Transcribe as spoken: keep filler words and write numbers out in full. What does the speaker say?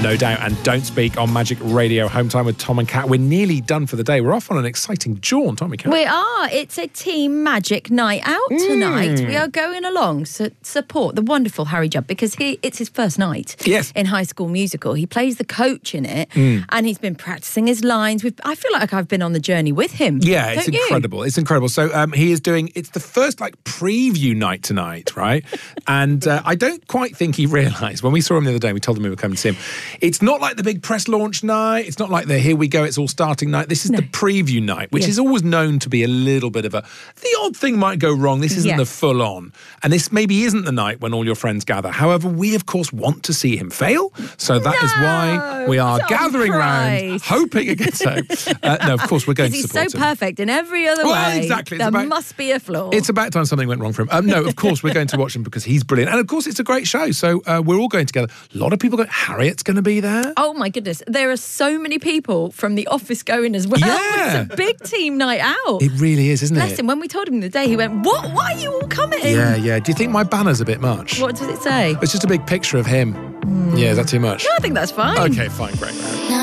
No doubt. And Don't Speak on Magic Radio. Home time with Tom and Kat. We're nearly done for the day. We're off on an exciting jaunt, aren't we, Kat? We are. It's a Team Magic night out tonight. Mm. We are going along to support the wonderful Harry Judd because he it's his first night yes. in High School Musical. He plays the coach in it mm. and he's been practicing his lines. We've, I feel like I've been on the journey with him. Yeah, it's Don't incredible. You? It's incredible. So um, he is doing, it's the first like preview night tonight, right? and uh, I don't quite think he realised, when we saw him the other day, we told him we were coming to see him, it's not like the big press launch night. It's not like the here we go, it's all starting night. This is no. the preview night, which yeah. is always known to be a little bit of a, the odd thing might go wrong. This isn't yes. the full on. And this maybe isn't the night when all your friends gather. However, we of course want to see him fail. So that no, is why we are gathering round, hoping against hope. Uh, no, of course we're going to support him. He's so perfect in every other well, way. Exactly. It's there about, must be a flaw. It's about time something went wrong for him. Um, no, of course we're going to watch him because he's brilliant. And of course it's a great show. So uh, we're all going together. A lot of people go, Harriet's going to be there. Oh my goodness. There are so many people from The Office going as well. Yeah. It's a big team night out. It really is, isn't Bless it? him. When we told him the day, he went, what? Why are you all coming? Yeah, yeah. Do you think my banner's a bit much? What does it say? It's just a big picture of him. Mm. Yeah, is that too much? No, I think that's fine. Okay, fine, great.